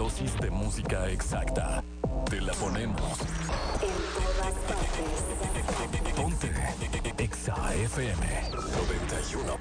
dosis de música exacta. Te la ponemos. En todas partes. Ponte Exa FM 91.7.